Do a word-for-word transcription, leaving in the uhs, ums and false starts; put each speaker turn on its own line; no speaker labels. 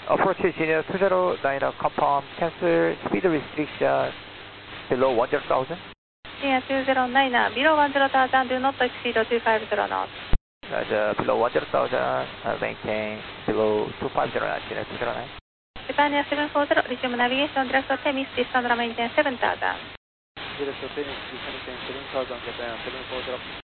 Approach Genius two zero nine confirm cancel speed restriction below one zero thousand.
Genius two zero nine below one zero thousand, do not exceed two five zero knots.
Roger, below one zero thousand, uh, maintain below two five zero nine, Genius two zero nine.
Japan Air seven four zero, resume navigation, direct to Temis, distance maintain seven thousand.
Direct to Temis, descending seven thousand, Japan seven four zero.